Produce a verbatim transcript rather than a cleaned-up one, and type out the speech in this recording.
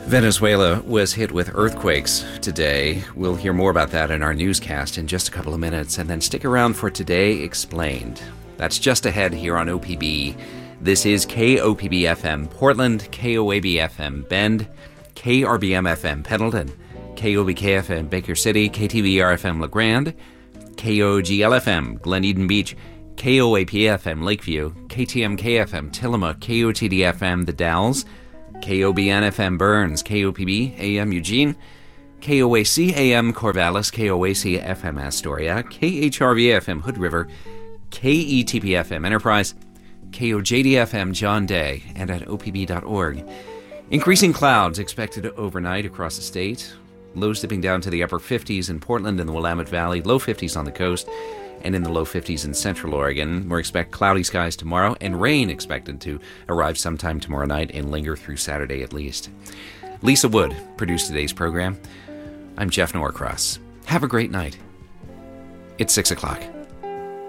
Venezuela was hit with earthquakes today. We'll hear more about that in our newscast in just a couple of minutes. And then stick around for Today Explained. That's just ahead here on O P B. This is K O P B F M Portland, K O A B F M Bend, K R B M F M Pendleton, K O B K F M Baker City, K T V R F M LeGrand, K O G L F M Glen Eden Beach, K O A P F M Lakeview, K T M K F M Tillamook, K O T D F M The Dalles, K O B N F M Burns, K O P B A M Eugene, K O A C A M Corvallis, K O A C F M Astoria, K H R V F M Hood River, K E T P F M Enterprise, K O J D F M John Day, and at O P B dot org. Increasing clouds expected overnight across the state. Lows dipping down to the upper fifties in Portland and the Willamette Valley, low fifties on the coast, and in the low fifties in Central Oregon. We expect cloudy skies tomorrow, and rain expected to arrive sometime tomorrow night and linger through Saturday at least. Lisa Wood produced today's program. I'm Jeff Norcross. Have a great night. It's six o'clock.